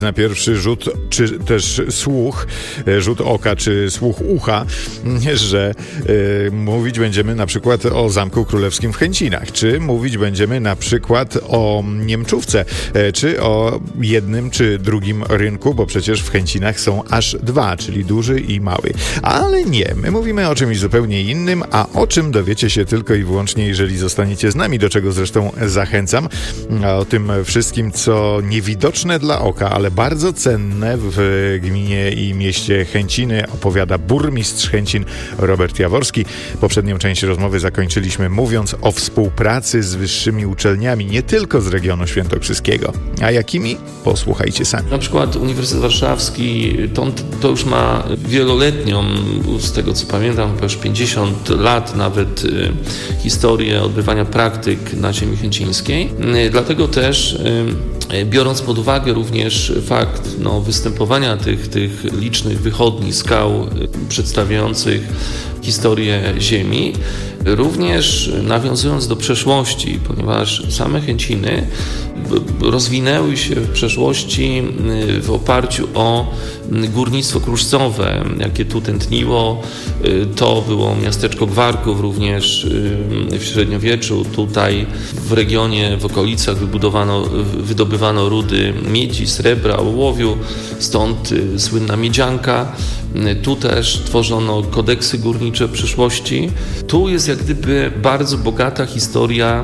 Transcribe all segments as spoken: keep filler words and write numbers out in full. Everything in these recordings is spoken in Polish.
Na pierwszy rzut, czy też słuch, rzut oka, czy słuch ucha, że y, mówić będziemy na przykład o Zamku Królewskim w Chęcinach, czy mówić będziemy na przykład o Niemczówce, y, czy o jednym, czy drugim rynku, bo przecież w Chęcinach są aż dwa, czyli duży i mały. Ale nie, my mówimy o czymś zupełnie innym, a o czym dowiecie się tylko i wyłącznie, jeżeli zostaniecie z nami, do czego zresztą zachęcam. A o tym wszystkim, co niewidoczne dla oka, ale bardzo cenne w gminie i mieście Chęciny, opowiada burmistrz Chęcin Robert Jaworski. Poprzednią część rozmowy zakończyliśmy mówiąc o współpracy z wyższymi uczelniami, nie tylko z regionu świętokrzyskiego. A jakimi? Posłuchajcie sami. Na przykład Uniwersytet Warszawski to, to już ma wieloletnią, z tego co pamiętam, już pięćdziesiąt lat nawet, historię odbywania praktyk na ziemi chęcińskiej. Dlatego też, biorąc pod uwagę również fakt no, występowania tych, tych licznych wychodni, skał przedstawiających historię ziemi, również nawiązując do przeszłości, ponieważ same Chęciny rozwinęły się w przeszłości w oparciu o górnictwo kruszcowe, jakie tu tętniło. To było miasteczko Gwarków również w średniowieczu. Tutaj w regionie, w okolicach wybudowano, wydobywano rudy miedzi, srebra, ołowiu, stąd słynna miedzianka. Tu też tworzono kodeksy górnicze w przyszłości. Tu jest jak gdyby bardzo bogata historia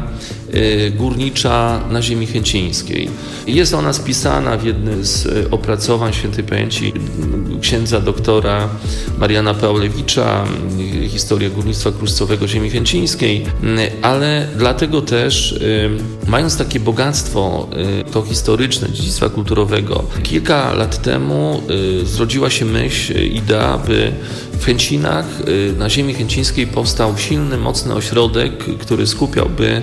górnicza na ziemi chęcińskiej. Jest ona spisana w jednym z opracowań świętej pamięci księdza doktora Mariana Pawlewicza, historia górnictwa kruszcowego ziemi chęcińskiej, ale dlatego też, mając takie bogactwo to historyczne, dziedzictwa kulturowego, kilka lat temu zrodziła się myśl, idea, by w Chęcinach, na ziemi chęcińskiej powstał silny, mocny ośrodek, który skupiałby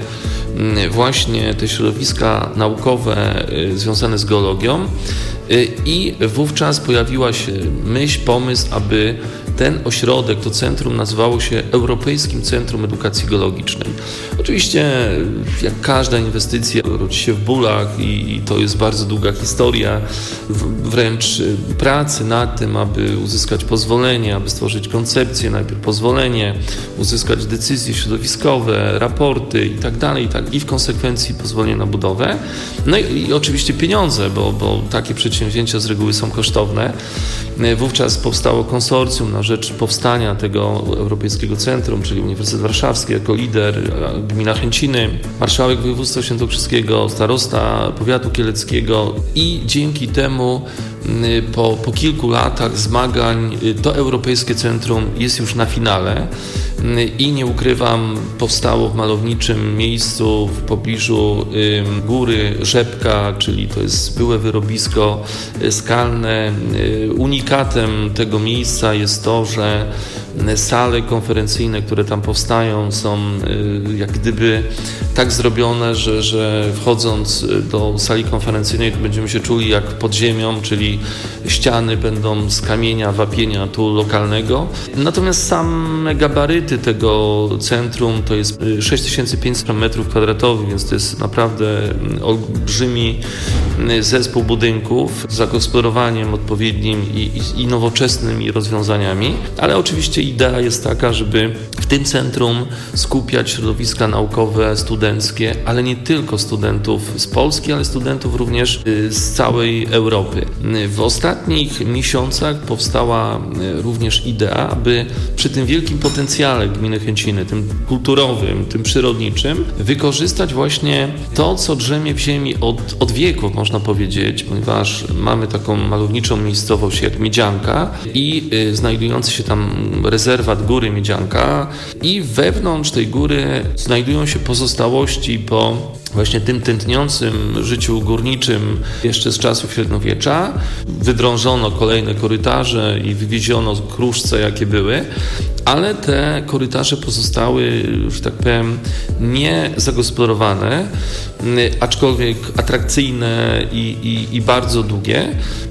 właśnie te środowiska naukowe związane z geologią, i wówczas pojawiła się myśl, pomysł, aby ten ośrodek, to centrum nazywało się Europejskim Centrum Edukacji Geologicznej. Oczywiście, jak każda inwestycja, rodzi się w bólach i, i to jest bardzo długa historia, w, wręcz pracy nad tym, aby uzyskać pozwolenie, aby stworzyć koncepcję, najpierw pozwolenie, uzyskać decyzje środowiskowe, raporty i tak dalej, i w konsekwencji pozwolenie na budowę. No i, i oczywiście pieniądze, bo, bo takie przedsięwzięcia z reguły są kosztowne. Wówczas powstało konsorcjum na rzecz powstania tego Europejskiego Centrum, czyli Uniwersytet Warszawski jako lider, gmina Chęciny, marszałek województwa świętokrzyskiego, starosta powiatu kieleckiego i dzięki temu po, po kilku latach zmagań to Europejskie Centrum jest już na finale i nie ukrywam, powstało w malowniczym miejscu w pobliżu góry Rzepka, czyli to jest byłe wyrobisko skalne. Unikatem tego miejsca jest to, że sale konferencyjne, które tam powstają, są jak gdyby tak zrobione, że, że wchodząc do sali konferencyjnej będziemy się czuli jak pod ziemią, czyli ściany będą z kamienia, wapienia tu lokalnego. Natomiast same gabaryty tego centrum to jest sześć tysięcy pięćset metrów kwadratowych, więc to jest naprawdę olbrzymi zespół budynków z zagospodarowaniem odpowiednim i, i, i nowoczesnymi rozwiązaniami, ale oczywiście idea jest taka, żeby w tym centrum skupiać środowiska naukowe, studenckie, ale nie tylko studentów z Polski, ale studentów również z całej Europy. W ostatnich miesiącach powstała również idea, aby przy tym wielkim potencjale gminy Chęciny, tym kulturowym, tym przyrodniczym, wykorzystać właśnie to, co drzemie w ziemi od, od wieków, można powiedzieć, ponieważ mamy taką malowniczą miejscowość jak Miedzianka i y, znajdujący się tam rezerwat Góry Miedzianka i wewnątrz tej góry znajdują się pozostałości po właśnie tym tętniącym życiu górniczym jeszcze z czasów średniowiecza. Wydrążono kolejne korytarze i wywieziono kruszce, jakie były, ale te korytarze pozostały, że tak powiem, nie zagospodarowane, aczkolwiek atrakcyjne i, i, i bardzo długie.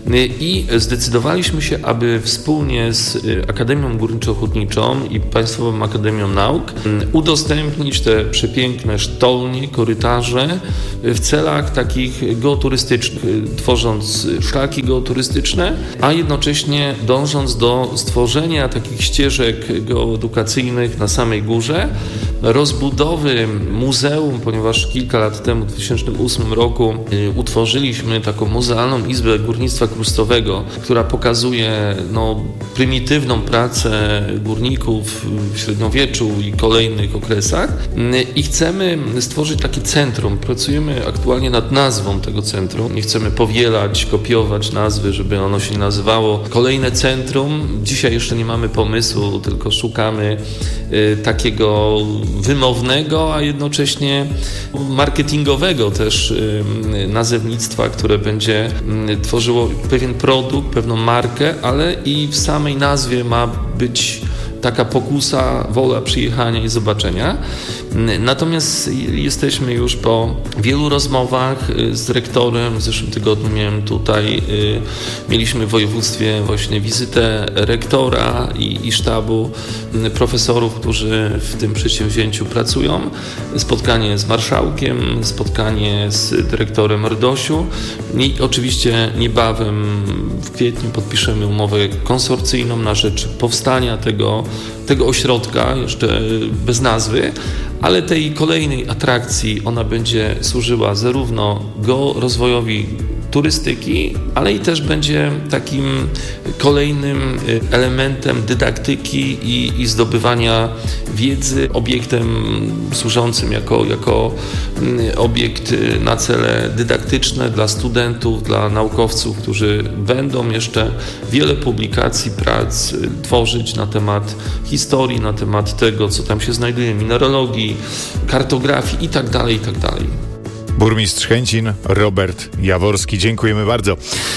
I zdecydowaliśmy się, aby wspólnie z Akademią Górniczo-Hutniczą i Państwową Akademią Nauk udostępnić te przepiękne sztolnie, korytarze w celach takich geoturystycznych, tworząc szlaki geoturystyczne, a jednocześnie dążąc do stworzenia takich ścieżek geoedukacyjnych na samej górze, rozbudowy muzeum, ponieważ kilka lat temu, w dwa tysiące ósmym roku, utworzyliśmy taką muzealną izbę górnictwa krustowego, która pokazuje no, prymitywną pracę górników w średniowieczu i kolejnych okresach. I chcemy stworzyć takie centrum. Pracujemy aktualnie nad nazwą tego centrum. Nie chcemy powielać, kopiować nazwy, żeby ono się nazywało kolejne centrum. Dzisiaj jeszcze nie mamy pomysłu, tylko szukamy y, takiego wymownego, a jednocześnie marketingowego też y, nazewnictwa, które będzie y, tworzyło pewien produkt, pewną markę, ale i w samej nazwie ma być taka pokusa, wola przyjechania i zobaczenia. Natomiast jesteśmy już po wielu rozmowach z rektorem. W zeszłym tygodniu miałem tutaj, mieliśmy w województwie właśnie wizytę rektora i, i sztabu profesorów, którzy w tym przedsięwzięciu pracują. Spotkanie z marszałkiem, spotkanie z dyrektorem R D O S-u i oczywiście niebawem w kwietniu podpiszemy umowę konsorcyjną na rzecz powstania tego tego ośrodka, jeszcze bez nazwy, ale tej kolejnej atrakcji ona będzie służyła zarówno rozwojowi turystyki, ale i też będzie takim kolejnym elementem dydaktyki i, i zdobywania wiedzy, obiektem służącym jako, jako obiekt na cele dydaktyczne dla studentów, dla naukowców, którzy będą jeszcze wiele publikacji, prac tworzyć na temat historii, na temat tego, co tam się znajduje, mineralogii, kartografii i tak dalej, i tak dalej. Burmistrz Chęcin, Robert Jaworski. Dziękujemy bardzo.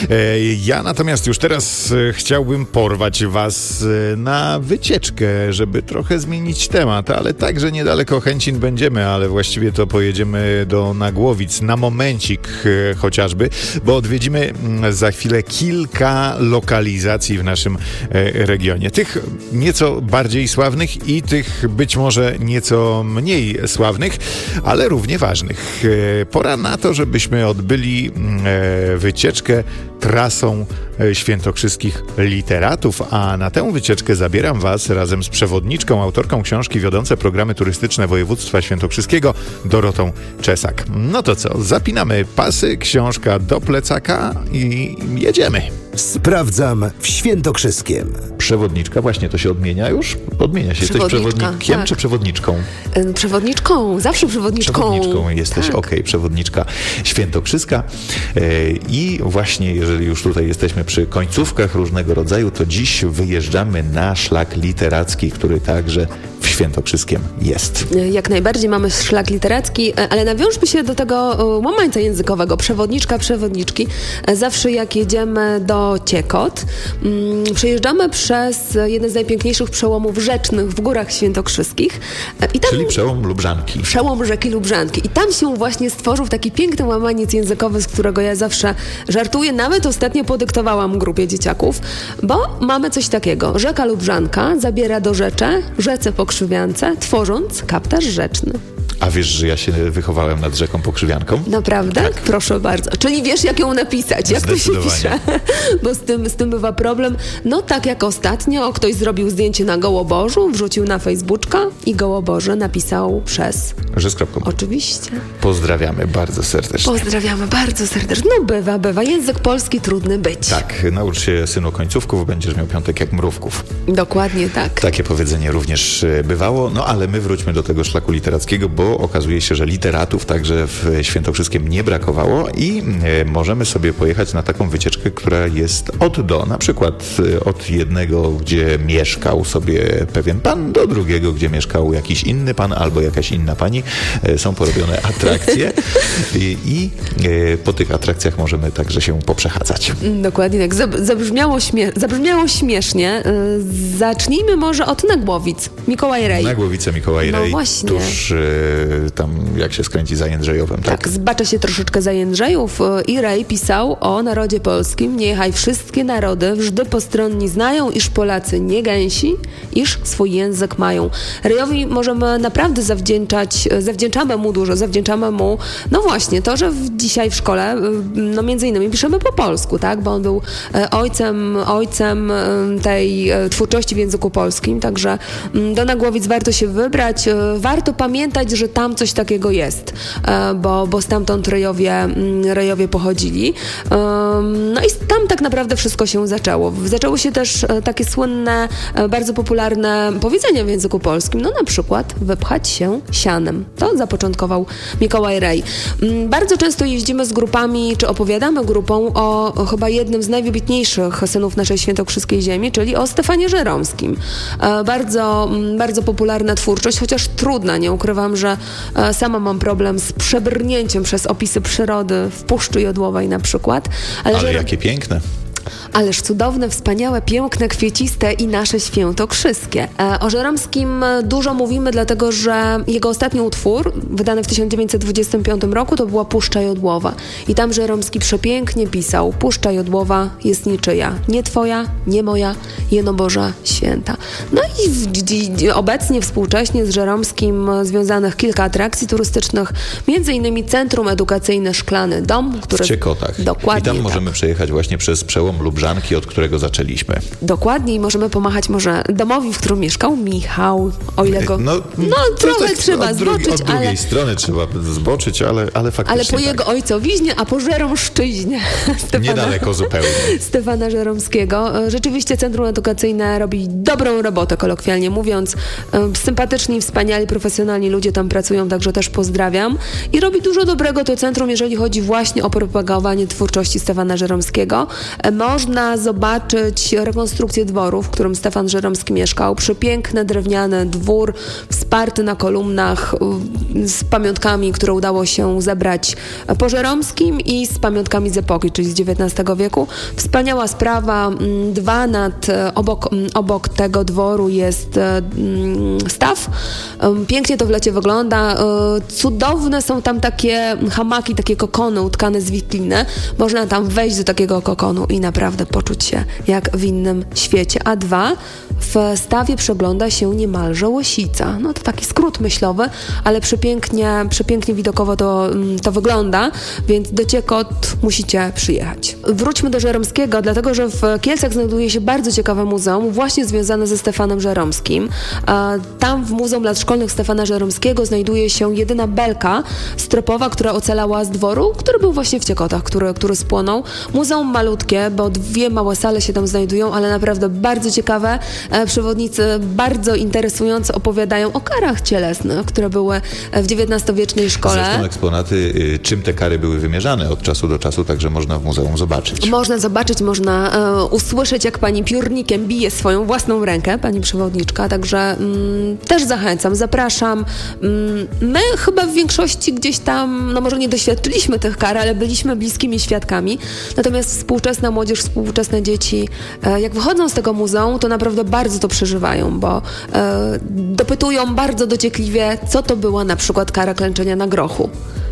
Ja natomiast już teraz chciałbym porwać was na wycieczkę, żeby trochę zmienić temat, ale także niedaleko Chęcin będziemy, ale właściwie to pojedziemy do Nagłowic na momencik chociażby, bo odwiedzimy za chwilę kilka lokalizacji w naszym regionie. Tych nieco bardziej sławnych i tych być może nieco mniej sławnych, ale równie ważnych. Pora na to, żebyśmy odbyli e, wycieczkę trasą e, świętokrzyskich literatów, a na tę wycieczkę zabieram was razem z przewodniczką, autorką książki Wiodące programy turystyczne województwa świętokrzyskiego, Dorotą Czesak. No to co, zapinamy pasy, książka do plecaka i jedziemy. Sprawdzam w Świętokrzyskiem. Przewodniczka, właśnie to się odmienia już? Odmienia się. Jesteś przewodnikiem tak. czy przewodniczką? Przewodniczką, zawsze przewodniczką. Przewodniczką jesteś, tak. Okej, okay, przewodniczka świętokrzyska. I właśnie, jeżeli już tutaj jesteśmy przy końcówkach różnego rodzaju, to dziś wyjeżdżamy na szlak literacki, który także w Świętokrzyskiem jest. Jak najbardziej mamy szlak literacki, ale nawiążmy się do tego łamańca językowego. Przewodniczka, przewodniczki. Zawsze jak jedziemy do Ciekot, przejeżdżamy przez jeden z najpiękniejszych przełomów rzecznych w Górach Świętokrzyskich. I tam, czyli przełom Lubrzanki. Przełom rzeki Lubrzanki. I tam się właśnie stworzył taki piękny łamaniec językowy, z którego ja zawsze żartuję. Nawet ostatnio podyktowałam grupie dzieciaków, bo mamy coś takiego. Rzeka Lubrzanka zabiera do rzecze, rzece Pokrzywiance, tworząc kaptarz rzeczny. A wiesz, że ja się wychowałem nad rzeką Pokrzywianką? Naprawdę? Tak. Proszę bardzo. Czyli wiesz, jak ją napisać, jak to się pisze. Bo z tym, z tym bywa problem. No tak jak ostatnio ktoś zrobił zdjęcie na Gołoborzu, wrzucił na Facebooka i Gołoborze napisał przez... Że z kropką. Oczywiście. Pozdrawiamy bardzo serdecznie. Pozdrawiamy bardzo serdecznie. No bywa, bywa. Język polski trudny być. Tak. Naucz się, synu, końcówków, będziesz miał piątek jak mrówków. Dokładnie tak. Takie powiedzenie również bywało. No ale my wróćmy do tego szlaku literackiego, bo okazuje się, że literatów także w Świętokrzyskiem nie brakowało i e, możemy sobie pojechać na taką wycieczkę, która jest od do, na przykład e, od jednego, gdzie mieszkał sobie pewien pan, do drugiego, gdzie mieszkał jakiś inny pan albo jakaś inna pani. E, są porobione atrakcje i, i e, po tych atrakcjach możemy także się poprzechadzać. Dokładnie tak. Zabrzmiało, śmie- zabrzmiało śmiesznie. E, zacznijmy może od Nagłowic. Mikołaj Rej. Nagłowice, Mikołaj Rej. No właśnie. Tuż e, y, tam jak się skręci za Jędrzejowem, tak? Tak, zbacza się troszeczkę za Jędrzejów i Rej pisał o narodzie polskim. Niechaj wszystkie narody wżdy postronni znają, iż Polacy nie gęsi, iż swój język mają. Rejowi możemy naprawdę zawdzięczać, zawdzięczamy mu dużo, zawdzięczamy mu, no właśnie, to, że w, dzisiaj w szkole, no między innymi piszemy po polsku, tak, bo on był ojcem, ojcem tej twórczości w języku polskim, także do Nagłowic warto się wybrać, warto pamiętać, że tam coś takiego jest, bo, bo stamtąd Rejowie, Rejowie pochodzili. No i tam tak naprawdę wszystko się zaczęło. Zaczęło się też takie słynne, bardzo popularne powiedzenie w języku polskim, no na przykład wypchać się sianem. To zapoczątkował Mikołaj Rej. Bardzo często jeździmy z grupami, czy opowiadamy grupą o, o chyba jednym z najwybitniejszych synów naszej świętokrzyskiej ziemi, czyli o Stefanie Żeromskim. Bardzo, bardzo popularna twórczość, chociaż trudna. Nie ukrywam, że sama mam problem z przebrnięciem przez opisy przyrody w Puszczy Jodłowej na przykład. Ale, Ale Żer... jakie piękne. Ależ cudowne, wspaniałe, piękne, kwieciste i nasze świętokrzyskie. E, o Żeromskim dużo mówimy, dlatego że jego ostatni utwór, wydany w tysiąc dziewięćset dwudziestym piątym roku, to była Puszcza Jodłowa. I tam Żeromski przepięknie pisał: Puszcza Jodłowa jest niczyja, nie twoja, nie moja, jeno Boża święta. No i w, d, obecnie, współcześnie z Żeromskim związanych kilka atrakcji turystycznych, między innymi Centrum Edukacyjne Szklany Dom, który... W Ciekotach. Dokładnie. I tam tak. możemy przejechać właśnie przez przełom Lubrzanki, od którego zaczęliśmy. Dokładnie, i możemy pomachać może domowi, w którym mieszkał Michał, o ile go... No, no trochę tak trzeba od drugi, zboczyć, od drugiej ale... strony trzeba zboczyć, ale, ale faktycznie Ale po tak. jego ojcowiźnie, a po Żeromszczyźnie Stefana, Niedaleko zupełnie. Stefana Żeromskiego. Rzeczywiście Centrum Edukacyjne robi dobrą robotę, kolokwialnie mówiąc. Sympatyczni, wspaniali, profesjonalni ludzie tam pracują, także też pozdrawiam. I robi dużo dobrego to centrum, jeżeli chodzi właśnie o propagowanie twórczości Stefana Żeromskiego. Można zobaczyć rekonstrukcję dworu, w którym Stefan Żeromski mieszkał. Przepiękny, drewniany dwór, wsparty na kolumnach z pamiątkami, które udało się zebrać po Żeromskim i z pamiątkami z epoki, czyli z dziewiętnastego wieku. Wspaniała sprawa. Dwa nad, obok, obok tego dworu jest staw. Pięknie to w lecie wygląda. Cudowne są tam takie hamaki, takie kokony utkane z witliny. Można tam wejść do takiego kokonu i naprawdę poczuć się jak w innym świecie. A dwa, w stawie przegląda się niemalże Łosica. No to taki skrót myślowy, ale przepięknie, przepięknie widokowo to, to wygląda, więc do Ciekot musicie przyjechać. Wróćmy do Żeromskiego, dlatego że w Kielcach znajduje się bardzo ciekawe muzeum, właśnie związane ze Stefanem Żeromskim. Tam w Muzeum Lat Szkolnych Stefana Żeromskiego znajduje się jedyna belka stropowa, która ocalała z dworu, który był właśnie w Ciekotach, który, który spłonął. Muzeum malutkie, bo dwie małe sale się tam znajdują, ale naprawdę bardzo ciekawe. Przewodnicy bardzo interesująco opowiadają o karach cielesnych, które były w dziewiętnastowiecznej szkole. Zresztą eksponaty, czym te kary były wymierzane od czasu do czasu, także można w muzeum zobaczyć. Można zobaczyć, można e, usłyszeć, jak pani piórnikiem bije swoją własną rękę, pani przewodniczka, także mm, też zachęcam, zapraszam. Mm, my chyba w większości gdzieś tam, no może nie doświadczyliśmy tych kar, ale byliśmy bliskimi świadkami. Natomiast współczesna młodzież, współczesne dzieci, e, jak wychodzą z tego muzeum, to naprawdę bardzo to przeżywają, bo e, dopytują bardzo dociekliwie, co to była na przykład kara klęczenia na grochu.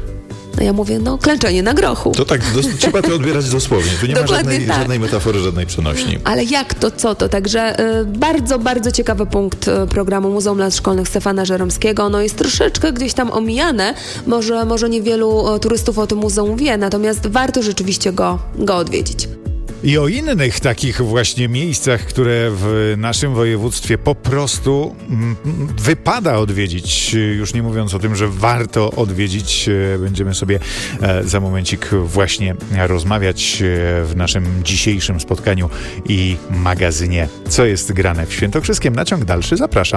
No ja mówię, no klęczenie na grochu. To tak, dos- trzeba to odbierać dosłownie. Tu nie ma żadnej, tak. żadnej metafory, żadnej przenośni. Ale jak to, co to? Także y, bardzo, bardzo ciekawy punkt y, programu Muzeum Lat Szkolnych Stefana Żeromskiego. No jest troszeczkę gdzieś tam omijane. Może, może niewielu y, turystów o tym muzeum wie, natomiast warto rzeczywiście go, go odwiedzić. I o innych takich właśnie miejscach, które w naszym województwie po prostu mm, wypada odwiedzić, już nie mówiąc o tym, że warto odwiedzić, będziemy sobie e, za momencik właśnie rozmawiać w naszym dzisiejszym spotkaniu i magazynie Co jest grane w Świętokrzyskiem. Na ciąg dalszy zapraszam.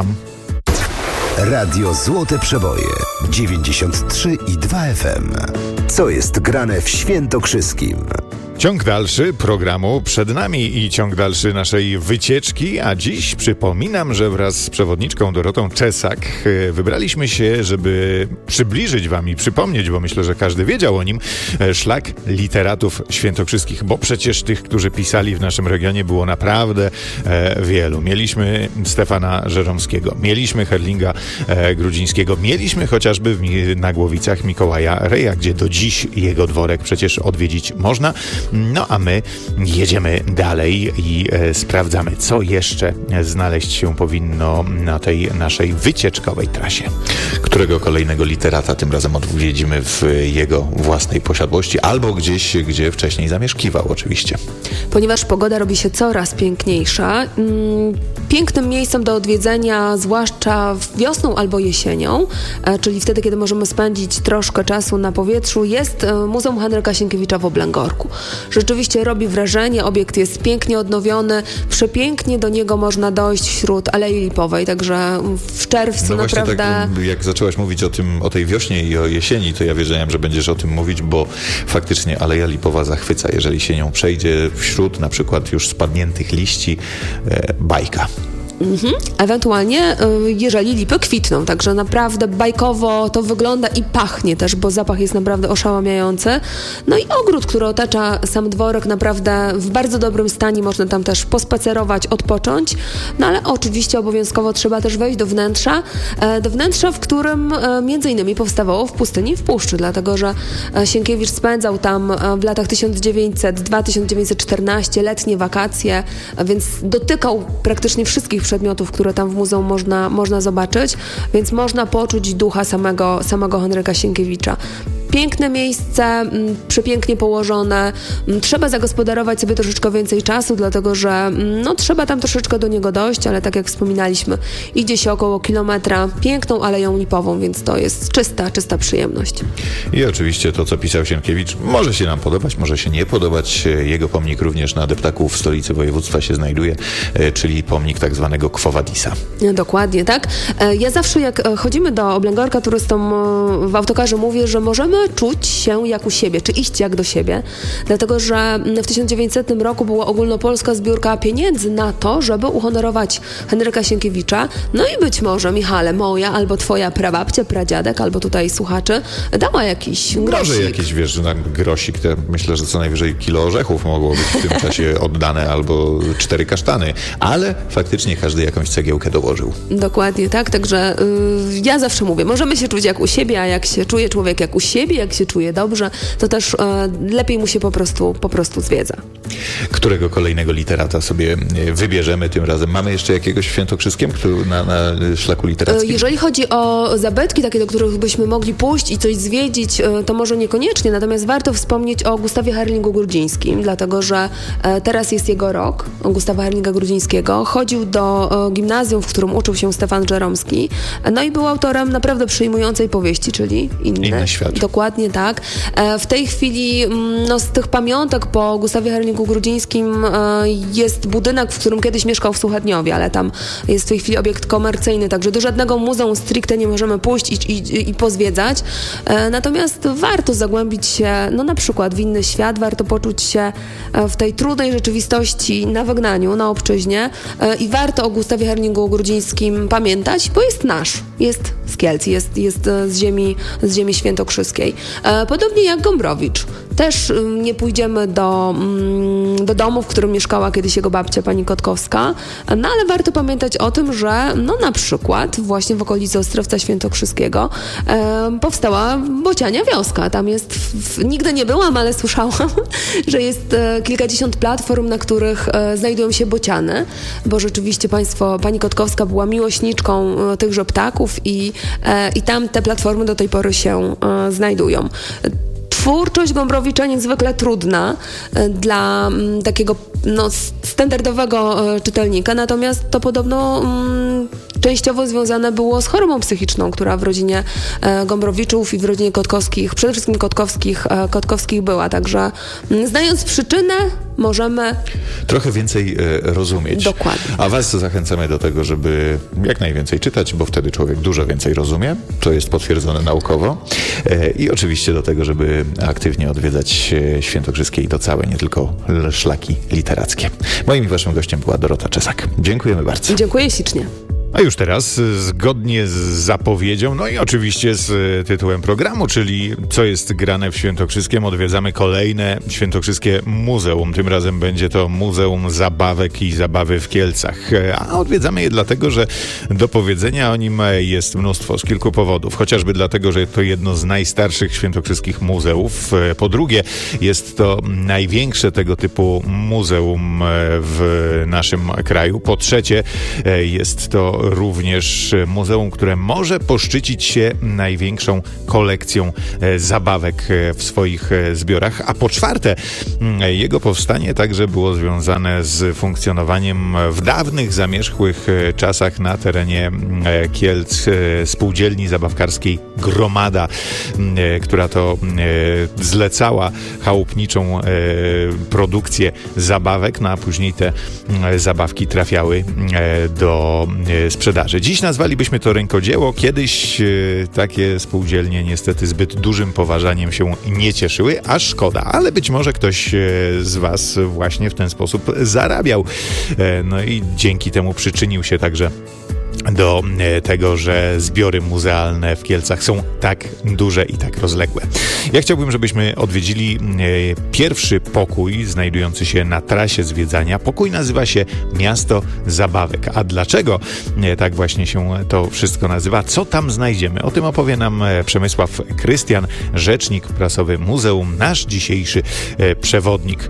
Radio Złote Przeboje dziewięćdziesiąt trzy i dwa F M. Co jest grane w Świętokrzyskim? Ciąg dalszy programu przed nami i ciąg dalszy naszej wycieczki, a dziś przypominam, że wraz z przewodniczką Dorotą Czesak wybraliśmy się, żeby przybliżyć wam i przypomnieć, bo myślę, że każdy wiedział o nim, szlak literatów świętokrzyskich, bo przecież tych, którzy pisali w naszym regionie, było naprawdę e, wielu. Mieliśmy Stefana Żeromskiego, mieliśmy Herlinga e, Grudzińskiego, mieliśmy chociażby w, na Głowicach Mikołaja Reja, gdzie do dziś jego dworek przecież odwiedzić można. No a my jedziemy dalej i e, sprawdzamy, co jeszcze znaleźć się powinno na tej naszej wycieczkowej trasie. Którego kolejnego literata tym razem odwiedzimy w jego własnej posiadłości albo gdzieś, gdzie wcześniej zamieszkiwał oczywiście. Ponieważ pogoda robi się coraz piękniejsza, pięknym miejscem do odwiedzenia, zwłaszcza wiosną albo jesienią, czyli wtedy, kiedy możemy spędzić troszkę czasu na powietrzu, jest Muzeum Henryka Sienkiewicza w Oblęgorku. Rzeczywiście robi wrażenie, obiekt jest pięknie odnowiony, przepięknie do niego można dojść wśród Alei Lipowej, także w czerwcu no właśnie naprawdę... Tak, jak zaczęłaś mówić o tym, o tej wiośnie i o jesieni, to ja wiedziałem, że będziesz o tym mówić, bo faktycznie Aleja Lipowa zachwyca, jeżeli się nią przejdzie wśród na przykład już spadniętych liści, e, bajka. Mhm. Ewentualnie, jeżeli lipy kwitną, także naprawdę bajkowo to wygląda i pachnie też, bo zapach jest naprawdę oszałamiający. No i ogród, który otacza sam dworek, naprawdę w bardzo dobrym stanie, można tam też pospacerować, odpocząć, no ale oczywiście obowiązkowo trzeba też wejść do wnętrza, do wnętrza, w którym między innymi powstawało W pustyni i w puszczy, dlatego że Sienkiewicz spędzał tam w latach tysiąc dziewięćset do tysiąc dziewięćset czternastego letnie wakacje, więc dotykał praktycznie wszystkich przedmiotów, które tam w muzeum można, można zobaczyć, więc można poczuć ducha samego, samego Henryka Sienkiewicza. Piękne miejsce, m, przepięknie położone. M, trzeba zagospodarować sobie troszeczkę więcej czasu, dlatego że m, no, trzeba tam troszeczkę do niego dojść, ale tak jak wspominaliśmy, idzie się około kilometra piękną Aleją Lipową, więc to jest czysta, czysta przyjemność. I oczywiście to, co pisał Sienkiewicz, może się nam podobać, może się nie podobać. Jego pomnik również na Deptaku w stolicy województwa się znajduje, czyli pomnik tak zwanego Quo Vadisa. Dokładnie, tak. Ja zawsze jak chodzimy do Oblęgorka turystom w autokarze mówię, że możemy czuć się jak u siebie, czy iść jak do siebie, dlatego że w tysiąc dziewięćsetnym roku była ogólnopolska zbiórka pieniędzy na to, żeby uhonorować Henryka Sienkiewicza. No i być może, Michale, moja albo twoja prababcia, pradziadek, albo tutaj słuchaczy, dała jakiś grosik. Może jakiś, wiesz, grosik, te, myślę, że co najwyżej kilo orzechów mogło być w tym czasie oddane, albo cztery kasztany, ale faktycznie każdy jakąś cegiełkę dołożył. Dokładnie, tak, także yy, ja zawsze mówię, możemy się czuć jak u siebie, a jak się czuje człowiek jak u siebie, jak się czuje dobrze, to też yy, lepiej mu się po prostu, po prostu zwiedza. Którego kolejnego literata sobie wybierzemy tym razem? Mamy jeszcze jakiegoś w Świętokrzyskiem na, na szlaku literackim? Jeżeli chodzi o zabytki, takie, do których byśmy mogli pójść i coś zwiedzić, to może niekoniecznie, natomiast warto wspomnieć o Gustawie Herlingu Grudzińskim, dlatego że teraz jest jego rok, Gustawa Herlinga Grudzińskiego. Chodził do gimnazjum, w którym uczył się Stefan Żeromski, no i był autorem naprawdę przejmującej powieści, czyli Inne, Inny świat. Dokładnie tak. W tej chwili no, z tych pamiątek po Gustawie Herlingu Grudzińskim jest budynek, w którym kiedyś mieszkał w Suchedniowie, ale tam jest w tej chwili obiekt komercyjny, także do żadnego muzeum stricte nie możemy pójść i, i, i pozwiedzać. Natomiast warto zagłębić się, no na przykład w inny świat, warto poczuć się w tej trudnej rzeczywistości na wygnaniu, na obczyźnie i warto o Gustawie Herlingu Grudzińskim pamiętać, bo jest nasz, jest z Kielc, jest, jest z ziemi, z ziemi świętokrzyskiej. Podobnie jak Gombrowicz. Też nie pójdziemy do, do domu, w którym mieszkała kiedyś jego babcia, pani Kotkowska, no ale warto pamiętać o tym, że no na przykład właśnie w okolicy Ostrowca Świętokrzyskiego e, powstała Bociania wioska. Tam jest, w, nigdy nie byłam, ale słyszałam, że jest e, kilkadziesiąt platform, na których e, znajdują się bociany, bo rzeczywiście państwo, pani Kotkowska była miłośniczką e, tychże ptaków i, e, i tam te platformy do tej pory się e, znajdują. Twórczość Gombrowicza niezwykle trudna dla takiego no, standardowego e, czytelnika, natomiast to podobno mm, częściowo związane było z chorobą psychiczną, która w rodzinie e, Gombrowiczów i w rodzinie Kotkowskich, przede wszystkim Kotkowskich, e, Kotkowskich była. Także m, znając przyczynę, możemy trochę więcej e, rozumieć. Dokładnie. A was zachęcamy do tego, żeby jak najwięcej czytać, bo wtedy człowiek dużo więcej rozumie. To jest potwierdzone naukowo. E, I oczywiście do tego, żeby aktywnie odwiedzać e, Świętokrzyskie i to całe, nie tylko szlaki literackie. Moim i waszym gościem była Dorota Czesak. Dziękujemy bardzo. Dziękuję ślicznie. A już teraz, zgodnie z zapowiedzią, no i oczywiście z tytułem programu, czyli co jest grane w Świętokrzyskiem, odwiedzamy kolejne Świętokrzyskie Muzeum. Tym razem będzie to Muzeum Zabawek i Zabawy w Kielcach. A odwiedzamy je dlatego, że do powiedzenia o nim jest mnóstwo z kilku powodów. Chociażby dlatego, że to jedno z najstarszych świętokrzyskich muzeów. Po drugie, jest to największe tego typu muzeum w naszym kraju. Po trzecie, jest to również muzeum, które może poszczycić się największą kolekcją zabawek w swoich zbiorach. A po czwarte, jego powstanie także było związane z funkcjonowaniem w dawnych, zamierzchłych czasach na terenie Kielc spółdzielni zabawkarskiej Gromada, która to zlecała chałupniczą produkcję zabawek, no a później te zabawki trafiały do sprzedaży. Dziś nazwalibyśmy to rękodzieło. Kiedyś e, takie spółdzielnie niestety zbyt dużym poważaniem się nie cieszyły, a szkoda, ale być może ktoś e, z was właśnie w ten sposób zarabiał. E, no i dzięki temu przyczynił się także do tego, że zbiory muzealne w Kielcach są tak duże i tak rozległe. Ja chciałbym, żebyśmy odwiedzili pierwszy pokój znajdujący się na trasie zwiedzania. Pokój nazywa się Miasto Zabawek. A dlaczego tak właśnie się to wszystko nazywa? Co tam znajdziemy? O tym opowie nam Przemysław Krystian, rzecznik prasowy muzeum, nasz dzisiejszy przewodnik.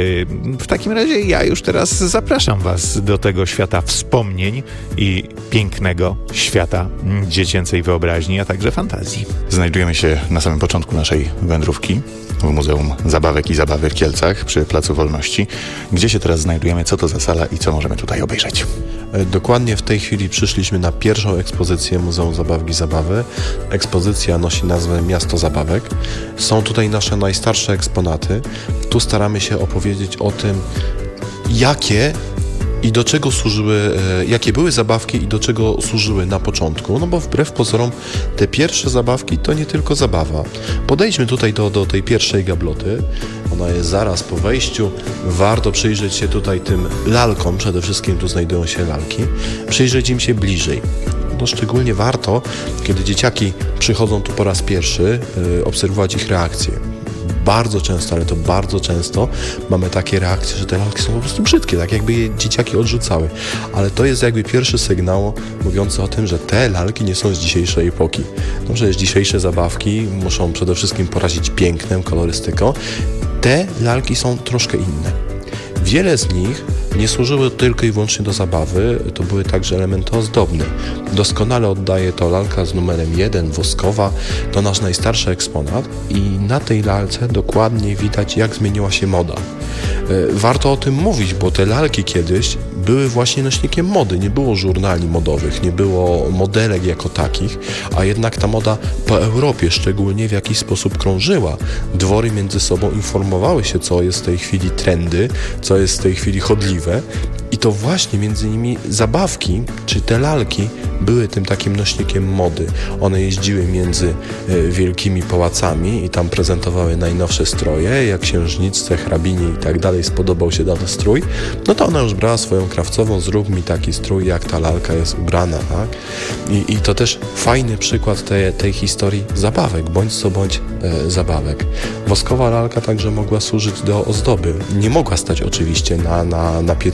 W takim razie ja już teraz zapraszam was do tego świata wspomnień i pięknego świata dziecięcej wyobraźni, a także fantazji. Znajdujemy się na samym początku naszej wędrówki w Muzeum Zabawek i Zabawy w Kielcach przy Placu Wolności. Gdzie się teraz znajdujemy, co to za sala i co możemy tutaj obejrzeć? Dokładnie w tej chwili przyszliśmy na pierwszą ekspozycję Muzeum Zabawki i Zabawy. Ekspozycja nosi nazwę Miasto Zabawek. Są tutaj nasze najstarsze eksponaty. Tu staramy się opowiedzieć o tym, jakie i do czego służyły, jakie były zabawki i do czego służyły na początku. No bo wbrew pozorom te pierwsze zabawki to nie tylko zabawa. Podejdźmy tutaj do, do tej pierwszej gabloty. Ona jest zaraz po wejściu. Warto przyjrzeć się tutaj tym lalkom. Przede wszystkim tu znajdują się lalki. Przyjrzeć im się bliżej. No szczególnie warto, kiedy dzieciaki przychodzą tu po raz pierwszy, yy, obserwować ich reakcje. Bardzo często, ale to bardzo często mamy takie reakcje, że te lalki są po prostu brzydkie, tak jakby je dzieciaki odrzucały. Ale to jest jakby pierwszy sygnał mówiący o tym, że te lalki nie są z dzisiejszej epoki. No przecież dzisiejsze zabawki muszą przede wszystkim porazić pięknem, kolorystyką. Te lalki są troszkę inne. Wiele z nich nie służyły tylko i wyłącznie do zabawy, to były także elementy ozdobne. Doskonale oddaje to lalka z numerem jeden, woskowa, to nasz najstarszy eksponat i na tej lalce dokładnie widać, jak zmieniła się moda. Warto o tym mówić, bo te lalki kiedyś były właśnie nośnikiem mody. Nie było żurnali modowych, nie było modelek jako takich, a jednak ta moda po Europie szczególnie w jakiś sposób krążyła. Dwory między sobą informowały się, co jest w tej chwili trendy, co jest w tej chwili chodliwe. I to właśnie między innymi zabawki, czy te lalki były tym takim nośnikiem mody. One jeździły między y, wielkimi pałacami i tam prezentowały najnowsze stroje, jak księżniczce, hrabinie i tak dalej spodobał się dany strój, no to ona już brała swoją krawcową, zrób mi taki strój, jak ta lalka jest ubrana, tak? I, i to też fajny przykład te, tej historii zabawek, bądź co bądź e, zabawek. Woskowa lalka także mogła służyć do ozdoby. Nie mogła stać oczywiście na, na, na piecyku,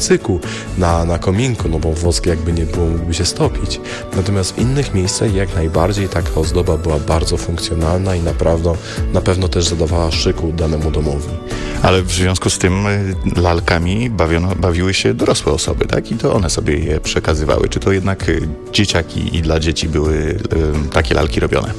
na, na kominku, no bo wosk jakby nie było, mógłby się stopić. Natomiast w innych miejscach jak najbardziej taka ozdoba była bardzo funkcjonalna i naprawdę, na pewno też zadawała szyku danemu domowi. Ale w związku z tym lalkami bawiono, bawiły się dorosłe osoby, tak? I to one sobie je przekazywały. Czy to jednak dzieciaki i dla dzieci były y, takie lalki robione?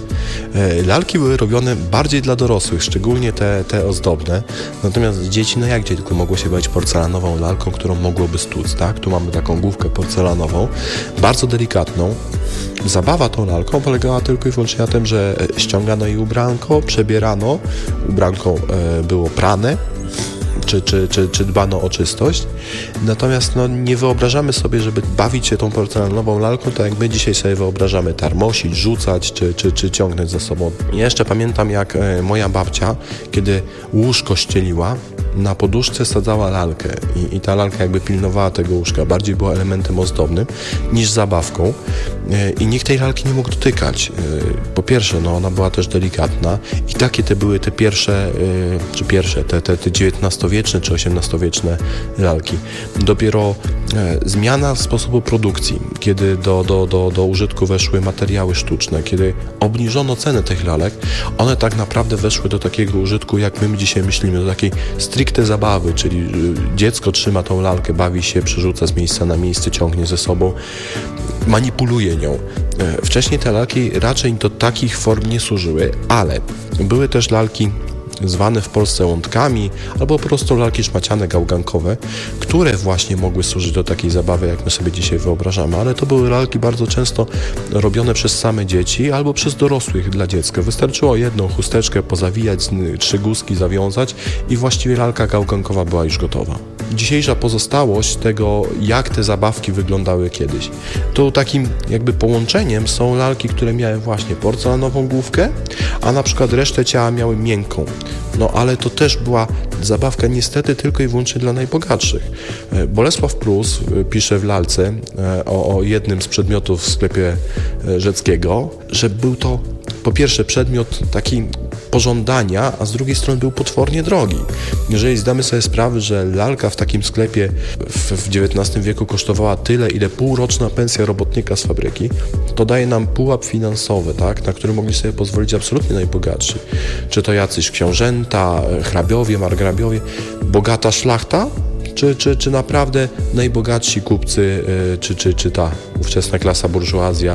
Lalki były robione bardziej dla dorosłych, szczególnie te, te ozdobne. Natomiast dzieci, no jak dzieci, tylko mogło się bawić porcelanową lalką, którą mogłoby stłuc, tak? Tu mamy taką główkę porcelanową, bardzo delikatną. Zabawa tą lalką polegała tylko i wyłącznie na tym, że ściągano jej ubranko, przebierano, ubranko e, było prane, Czy, czy, czy, czy dbano o czystość. Natomiast no, nie wyobrażamy sobie, żeby bawić się tą porcelanową lalką, tak jak my dzisiaj sobie wyobrażamy tarmosić, rzucać, czy, czy, czy ciągnąć za sobą. Ja jeszcze pamiętam, jak e, moja babcia, kiedy łóżko ścieliła, na poduszce sadzała lalkę i, i ta lalka jakby pilnowała tego łóżka, bardziej była elementem ozdobnym niż zabawką e, i nikt tej lalki nie mógł dotykać. E, po pierwsze, no ona była też delikatna i takie te były te pierwsze, e, czy pierwsze, te, te, te dziewiętnastowieczne czy osiemnastowieczne lalki. Dopiero e, zmiana sposobu produkcji, kiedy do, do, do, do użytku weszły materiały sztuczne, kiedy obniżono cenę tych lalek, one tak naprawdę weszły do takiego użytku, jak my dzisiaj myślimy, do takiej stricte zabawy, czyli dziecko trzyma tą lalkę, bawi się, przerzuca z miejsca na miejsce, ciągnie ze sobą, manipuluje nią. Wcześniej te lalki raczej do takich form nie służyły, ale były też lalki zwane w Polsce łątkami, albo po prostu lalki szmaciane, gałgankowe, które właśnie mogły służyć do takiej zabawy, jak my sobie dzisiaj wyobrażamy, ale to były lalki bardzo często robione przez same dzieci albo przez dorosłych dla dziecka. Wystarczyło jedną chusteczkę pozawijać, trzy guzki zawiązać i właściwie lalka gałgankowa była już gotowa. Dzisiejsza pozostałość tego, jak te zabawki wyglądały kiedyś. To takim jakby połączeniem są lalki, które miały właśnie porcelanową główkę, a na przykład resztę ciała miały miękką. No ale to też była zabawka niestety tylko i wyłącznie dla najbogatszych. Bolesław Prus pisze w lalce o, o jednym z przedmiotów w sklepie Rzeckiego, że był to po pierwsze przedmiot taki pożądania, a z drugiej strony był potwornie drogi. Jeżeli zdamy sobie sprawę, że lalka w takim sklepie w, w dziewiętnastym wieku kosztowała tyle, ile półroczna pensja robotnika z fabryki, to daje nam pułap finansowy, tak, na który mogli sobie pozwolić absolutnie najbogatsi. Czy to jacyś książęta, hrabiowie, margrabiowie, bogata szlachta, czy, czy, czy naprawdę najbogatsi kupcy, czy, czy, czy ta ówczesna klasa burżuazja.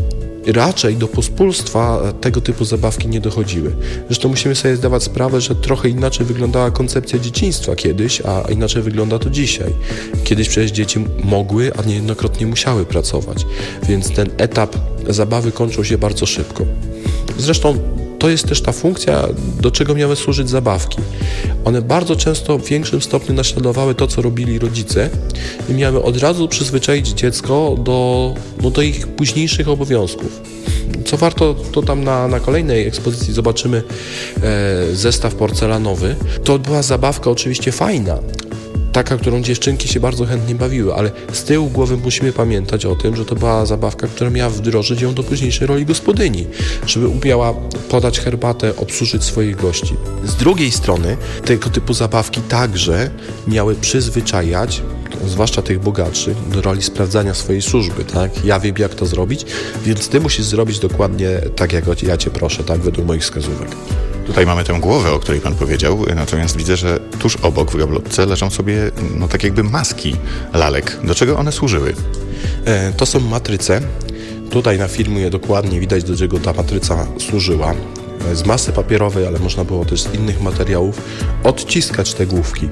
Raczej do pospólstwa tego typu zabawki nie dochodziły. Zresztą musimy sobie zdawać sprawę, że trochę inaczej wyglądała koncepcja dzieciństwa kiedyś, a inaczej wygląda to dzisiaj. Kiedyś przecież dzieci mogły, a niejednokrotnie musiały pracować, więc ten etap zabawy kończył się bardzo szybko. Zresztą to jest też ta funkcja, do czego miały służyć zabawki. One bardzo często w większym stopniu naśladowały to, co robili rodzice i miały od razu przyzwyczaić dziecko do, no, do ich późniejszych obowiązków. Co warto, to tam na, na kolejnej ekspozycji zobaczymy e, zestaw porcelanowy. To była zabawka oczywiście fajna, taka, którą dziewczynki się bardzo chętnie bawiły, ale z tyłu głowy musimy pamiętać o tym, że to była zabawka, która miała wdrożyć ją do późniejszej roli gospodyni, żeby umiała podać herbatę, obsłużyć swoich gości. Z drugiej strony tego typu zabawki także miały przyzwyczajać, zwłaszcza tych bogatszych, do roli sprawdzania swojej służby, tak? Ja wiem, jak to zrobić, więc ty musisz zrobić dokładnie tak, jak ja cię proszę, tak? Według moich wskazówek. Tutaj mamy tę głowę, o której pan powiedział, natomiast widzę, że tuż obok w gablotce leżą sobie no tak jakby maski lalek. Do czego one służyły? E, to są matryce. Tutaj na filmie dokładnie widać, do czego ta matryca służyła. Z masy papierowej, ale można było też z innych materiałów odciskać te główki.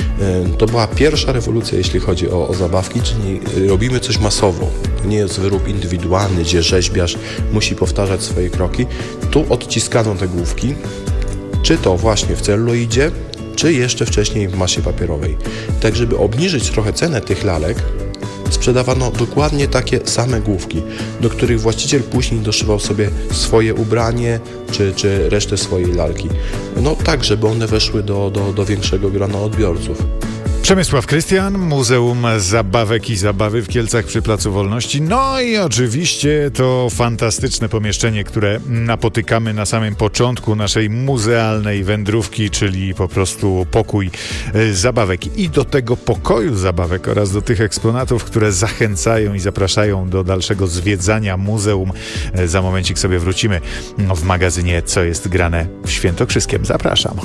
To była pierwsza rewolucja, jeśli chodzi o, o zabawki, czyli robimy coś masowo. To nie jest wyrób indywidualny, gdzie rzeźbiarz musi powtarzać swoje kroki. Tu odciskano te główki, czy to właśnie w celluloidzie, czy jeszcze wcześniej w masie papierowej. Tak, żeby obniżyć trochę cenę tych lalek, sprzedawano dokładnie takie same główki, do których właściciel później doszywał sobie swoje ubranie czy, czy resztę swojej lalki. No tak, żeby one weszły do, do, do większego grona odbiorców. Przemysław Krystian, Muzeum Zabawek i Zabawy w Kielcach przy Placu Wolności. No i oczywiście to fantastyczne pomieszczenie, które napotykamy na samym początku naszej muzealnej wędrówki, czyli po prostu pokój zabawek. I do tego pokoju zabawek oraz do tych eksponatów, które zachęcają i zapraszają do dalszego zwiedzania muzeum. Za momencik sobie wrócimy w magazynie Co jest grane w Świętokrzyskiem. Zapraszam.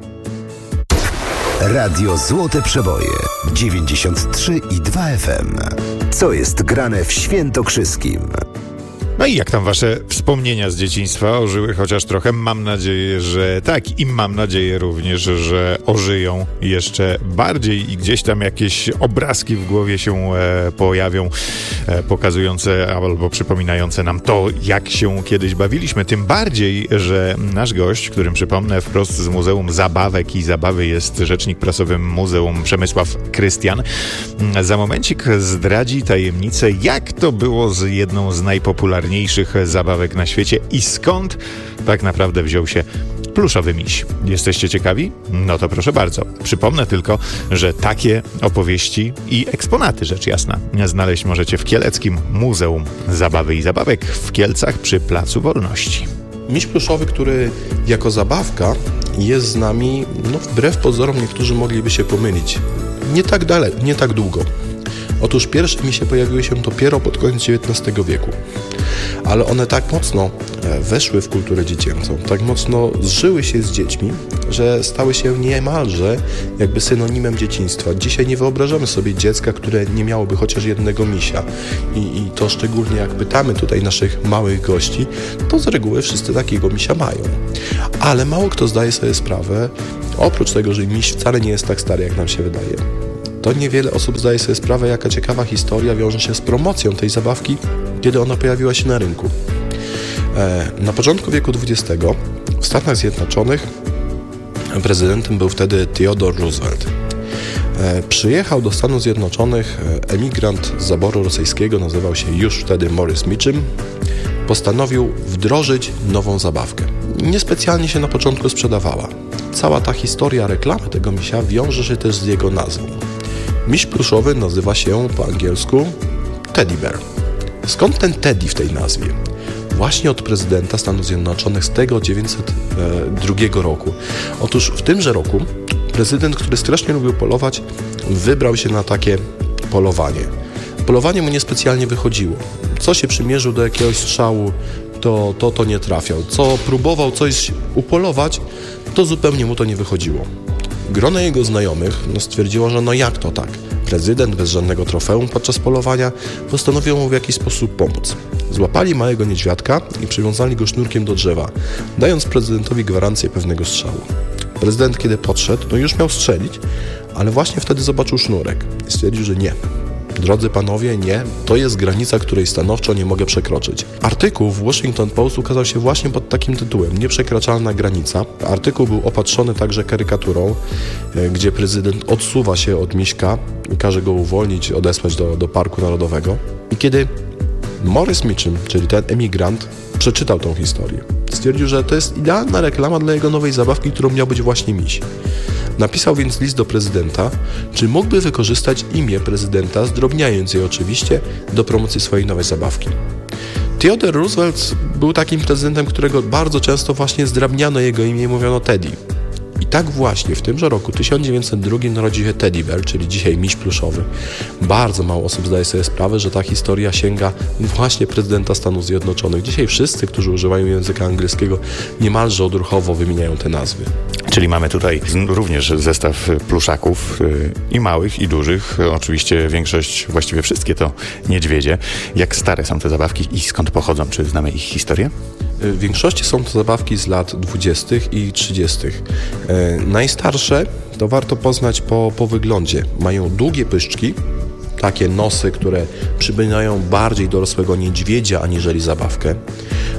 Radio Złote Przeboje dziewięćdziesiąt trzy i dwa F M. Co jest grane w Świętokrzyskim? No i jak tam wasze wspomnienia z dzieciństwa ożyły chociaż trochę? Mam nadzieję, że tak i mam nadzieję również, że ożyją jeszcze bardziej i gdzieś tam jakieś obrazki w głowie się e, pojawią, e, pokazujące albo przypominające nam to, jak się kiedyś bawiliśmy. Tym bardziej, że nasz gość, którym przypomnę wprost z Muzeum Zabawek i Zabawy jest rzecznik prasowy Muzeum Przemysław Krystian, za momencik zdradzi tajemnicę, jak to było z jedną z najpopularniejszych zabawek na świecie i skąd tak naprawdę wziął się pluszowy miś. Jesteście ciekawi? No to proszę bardzo. Przypomnę tylko, że takie opowieści i eksponaty, rzecz jasna, znaleźć możecie w Kieleckim Muzeum Zabawy i Zabawek w Kielcach przy Placu Wolności. Miś pluszowy, który jako zabawka jest z nami, no wbrew pozorom niektórzy mogliby się pomylić. Nie tak dalej, nie tak długo. Otóż pierwsze misie pojawiły się dopiero pod koniec dziewiętnastego wieku, ale one tak mocno weszły w kulturę dziecięcą, tak mocno zżyły się z dziećmi, że stały się niemalże jakby synonimem dzieciństwa. Dzisiaj nie wyobrażamy sobie dziecka, które nie miałoby chociaż jednego misia i, i to szczególnie jak pytamy tutaj naszych małych gości, to z reguły wszyscy takiego misia mają. Ale mało kto zdaje sobie sprawę, oprócz tego, że miś wcale nie jest tak stary, jak nam się wydaje, to niewiele osób zdaje sobie sprawę, jaka ciekawa historia wiąże się z promocją tej zabawki, kiedy ona pojawiła się na rynku. E, na początku wieku dwudziestego w Stanach Zjednoczonych prezydentem był wtedy Theodore Roosevelt. E, przyjechał do Stanów Zjednoczonych emigrant z zaboru rosyjskiego, nazywał się już wtedy Morris Mitchum. Postanowił wdrożyć nową zabawkę. Niespecjalnie się na początku sprzedawała. Cała ta historia reklamy tego misia wiąże się też z jego nazwą. Miś pluszowy nazywa się po angielsku Teddy Bear. Skąd ten Teddy w tej nazwie? Właśnie od prezydenta Stanów Zjednoczonych z tego tysiąc dziewięćset drugiego roku. Otóż w tymże roku prezydent, który strasznie lubił polować, wybrał się na takie polowanie. Polowanie mu niespecjalnie wychodziło. Co się przymierzył do jakiegoś strzału, to to, to nie trafiał. Co próbował coś upolować, to zupełnie mu to nie wychodziło. Grono jego znajomych no, stwierdziło, że no jak to tak? Prezydent bez żadnego trofeum podczas polowania postanowił mu w jakiś sposób pomóc. Złapali małego niedźwiadka i przywiązali go sznurkiem do drzewa, dając prezydentowi gwarancję pewnego strzału. Prezydent, kiedy podszedł, no już miał strzelić, ale właśnie wtedy zobaczył sznurek i stwierdził, że nie. Drodzy panowie, nie, to jest granica, której stanowczo nie mogę przekroczyć. Artykuł w Washington Post ukazał się właśnie pod takim tytułem Nieprzekraczalna granica. Artykuł był opatrzony także karykaturą, gdzie prezydent odsuwa się od miśka i każe go uwolnić, odesłać do, do Parku Narodowego. I kiedy Morris Mitchum, czyli ten emigrant, przeczytał tą historię, stwierdził, że to jest idealna reklama dla jego nowej zabawki, którą miał być właśnie miś. Napisał więc list do prezydenta, czy mógłby wykorzystać imię prezydenta, zdrobniając je oczywiście do promocji swojej nowej zabawki. Theodore Roosevelt był takim prezydentem, którego bardzo często właśnie zdrabniano jego imię i mówiono Teddy. I tak właśnie w tymże roku, tysiąc dziewięćset drugi, narodził się Teddy Bear, czyli dzisiaj miś pluszowy. Bardzo mało osób zdaje sobie sprawę, że ta historia sięga właśnie prezydenta Stanów Zjednoczonych. Dzisiaj wszyscy, którzy używają języka angielskiego, niemalże odruchowo wymieniają te nazwy. Czyli mamy tutaj również zestaw pluszaków i małych, i dużych. Oczywiście większość, właściwie wszystkie to niedźwiedzie. Jak stare są te zabawki i skąd pochodzą? Czy znamy ich historię? W większości są to zabawki z lat dwudziestych i trzydziestych. E, najstarsze to warto poznać po, po wyglądzie. Mają długie pyszczki, takie nosy, które przypominają bardziej dorosłego niedźwiedzia aniżeli zabawkę.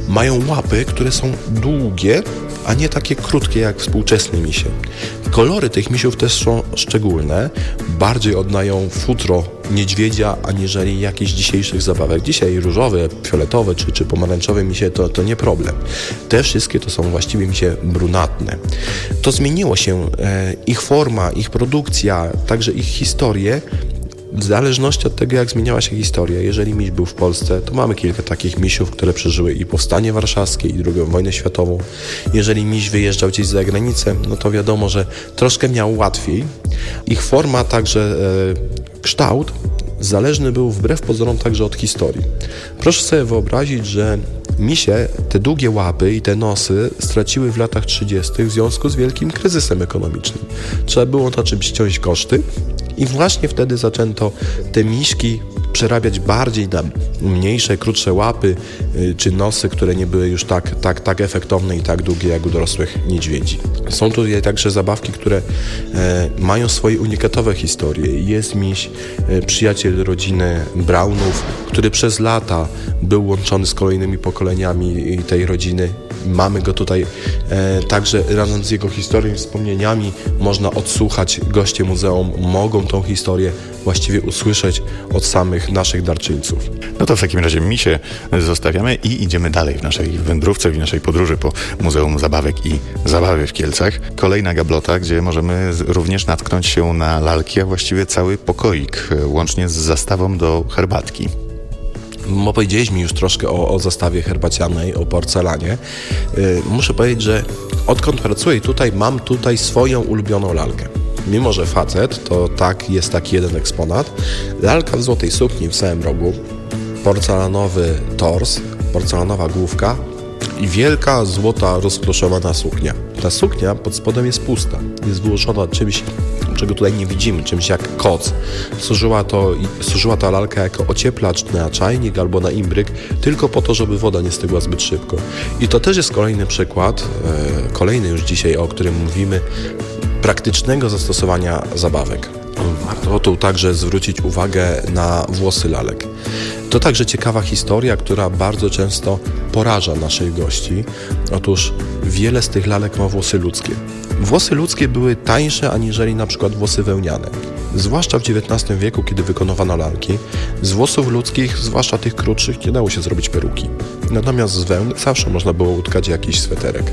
mają łapy, które są długie, a nie takie krótkie jak współczesne misie. Kolory tych misiów też są szczególne, bardziej oddają futro niedźwiedzia, aniżeli jakichś dzisiejszych zabawek. Dzisiaj różowe, fioletowe czy, czy pomarańczowe misie to, to nie problem. Te wszystkie to są właściwie misie brunatne. To zmieniło się, e, ich forma, ich produkcja, także ich historie, w zależności od tego, jak zmieniała się historia. Jeżeli miś był w Polsce, to mamy kilka takich misiów, które przeżyły i Powstanie Warszawskie, i drugą wojnę światową. Jeżeli miś wyjeżdżał gdzieś za granicę, no to wiadomo, że troszkę miał łatwiej. Ich forma, także e, kształt, zależny był wbrew pozorom także od historii. Proszę sobie wyobrazić, że misie, te długie łapy i te nosy straciły w latach trzydziestych w związku z wielkim kryzysem ekonomicznym. Trzeba było na czymś ciąć koszty i właśnie wtedy zaczęto te miśki przerabiać bardziej na mniejsze, krótsze łapy y, czy nosy, które nie były już tak, tak, tak efektowne i tak długie jak u dorosłych niedźwiedzi. Są tutaj także zabawki, które e, mają swoje unikatowe historie. Jest miś, e, przyjaciel rodziny Brownów, który przez lata był łączony z kolejnymi pokoleniami tej rodziny. Mamy go tutaj e, także razem z jego historią i wspomnieniami można odsłuchać. Goście muzeum mogą tą historię właściwie usłyszeć od samych naszych darczyńców. No to w takim razie misie zostawiamy i idziemy dalej w naszej wędrówce, w naszej podróży po Muzeum Zabawek i Zabawy w Kielcach. Kolejna gablota, gdzie możemy również natknąć się na lalki, a właściwie cały pokoik, łącznie z zastawą do herbatki. Opowiedzieliśmy już troszkę o, o zastawie herbacianej, o porcelanie. Yy, muszę powiedzieć, że odkąd pracuję tutaj, mam tutaj swoją ulubioną lalkę. Mimo że facet, to tak, jest taki jeden eksponat. Lalka w złotej sukni w samym rogu, porcelanowy tors, porcelanowa główka i wielka, złota, rozkloszowana suknia. Ta suknia pod spodem jest pusta. Jest wyłożona czymś, czego tutaj nie widzimy, czymś jak koc. Służyła, to, służyła ta lalka jako ocieplacz na czajnik albo na imbryk, tylko po to, żeby woda nie stygła zbyt szybko. I to też jest kolejny przykład, e, kolejny już dzisiaj, o którym mówimy, praktycznego zastosowania zabawek. Warto tu także zwrócić uwagę na włosy lalek. To także ciekawa historia, która bardzo często poraża naszych gości. Otóż wiele z tych lalek ma włosy ludzkie. Włosy ludzkie były tańsze aniżeli na przykład włosy wełniane. Zwłaszcza w dziewiętnastym wieku, kiedy wykonywano lalki, z włosów ludzkich, zwłaszcza tych krótszych, nie dało się zrobić peruki. Natomiast z wełny zawsze można było utkać jakiś sweterek.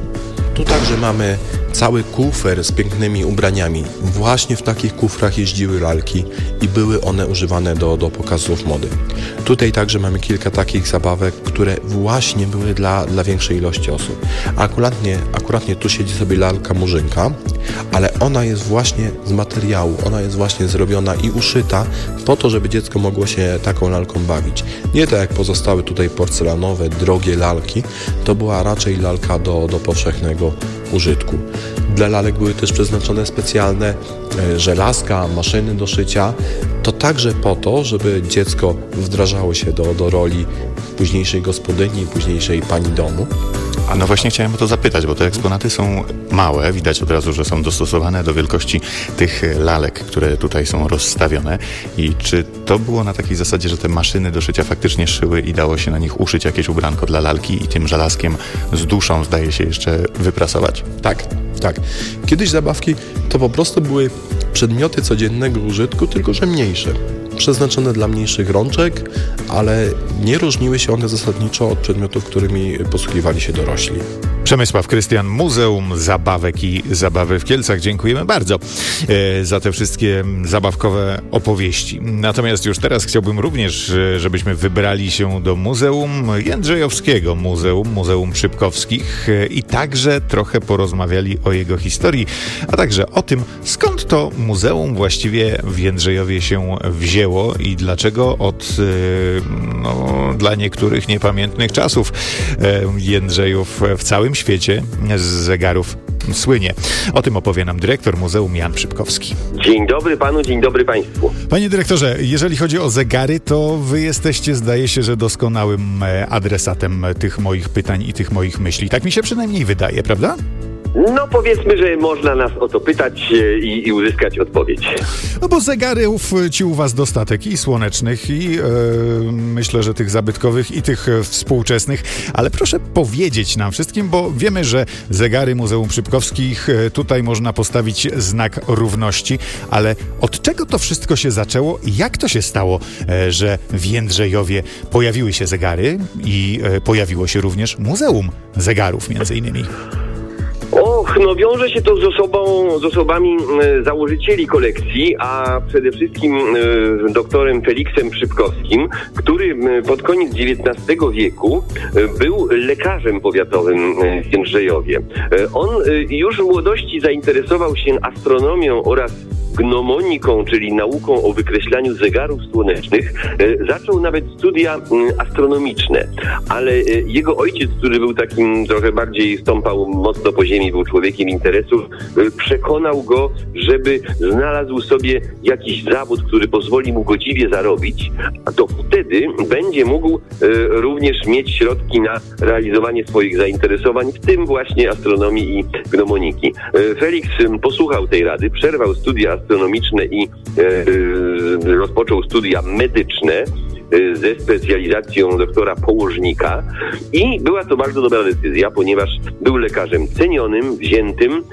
Tu także mamy cały kufer z pięknymi ubraniami. Właśnie w takich kufrach jeździły lalki i były one używane do, do pokazów mody. Tutaj także mamy kilka takich zabawek, które właśnie były dla, dla większej ilości osób. Akuratnie, akuratnie tu siedzi sobie lalka Murzynka, ale ona jest właśnie z materiału, ona jest właśnie zrobiona i uszyta po to, żeby dziecko mogło się taką lalką bawić. Nie tak jak pozostałe tutaj porcelanowe, drogie lalki, to była raczej lalka do, do powszechnego użytku. Dla lalek były też przeznaczone specjalne e, żelazka, maszyny do szycia. To także po to, żeby dziecko wdrażało się do, do roli późniejszej gospodyni, późniejszej pani domu. A no właśnie chciałem o to zapytać, bo te eksponaty są małe, widać od razu, że są dostosowane do wielkości tych lalek, które tutaj są rozstawione. I czy to było na takiej zasadzie, że te maszyny do szycia faktycznie szyły i dało się na nich uszyć jakieś ubranko dla lalki i tym żelazkiem z duszą zdaje się jeszcze wyprasować? Tak, tak. Kiedyś zabawki to po prostu były przedmioty codziennego użytku, tylko że mniejsze. Przeznaczone dla mniejszych rączek, ale nie różniły się one zasadniczo od przedmiotów, którymi posługiwali się dorośli. Przemysław Krystian, Muzeum Zabawek i Zabawy w Kielcach. Dziękujemy bardzo e, za te wszystkie zabawkowe opowieści. Natomiast już teraz chciałbym również, e, żebyśmy wybrali się do Muzeum Jędrzejowskiego Muzeum, Muzeum Szybkowskich e, i także trochę porozmawiali o jego historii, a także o tym, skąd to muzeum właściwie w Jędrzejowie się wzięło i dlaczego od e, no, dla niektórych niepamiętnych czasów e, Jędrzejów w całym świecie z zegarów słynie. O tym opowie nam dyrektor Muzeum Jan Szybkowski. Dzień dobry panu, dzień dobry państwu. Panie dyrektorze, jeżeli chodzi o zegary, to wy jesteście, zdaje się, że doskonałym adresatem tych moich pytań i tych moich myśli. Tak mi się przynajmniej wydaje, prawda? No powiedzmy, że można nas o to pytać e, i, i uzyskać odpowiedź. No bo zegarów ci u was dostatek i słonecznych, i e, myślę, że tych zabytkowych, i tych e, współczesnych, ale proszę powiedzieć nam wszystkim, bo wiemy, że zegary Muzeum Szybkowskich, e, tutaj można postawić znak równości, ale od czego to wszystko się zaczęło i jak to się stało, e, że w Jędrzejowie pojawiły się zegary i e, pojawiło się również Muzeum Zegarów między innymi? Och, no wiąże się to z osobą, z osobami e, założycieli kolekcji, a przede wszystkim e, doktorem Feliksem Szybkowskim, który e, pod koniec dziewiętnastego wieku e, był lekarzem powiatowym e, w Jędrzejowie. E, on e, już w młodości zainteresował się astronomią oraz gnomoniką, czyli nauką o wykreślaniu zegarów słonecznych. E, zaczął nawet studia m, astronomiczne, ale e, jego ojciec, który był takim trochę bardziej stąpał mocno po ziemi, był człowiekiem interesów, e, przekonał go, żeby znalazł sobie jakiś zawód, który pozwoli mu godziwie zarobić, a to wtedy będzie mógł e, również mieć środki na realizowanie swoich zainteresowań, w tym właśnie astronomii i gnomoniki. E, Feliks m, posłuchał tej rady, przerwał studia astronomiczne i e, e, rozpoczął studia medyczne e, ze specjalizacją doktora położnika i była to bardzo dobra decyzja, ponieważ był lekarzem cenionym, wziętym, e,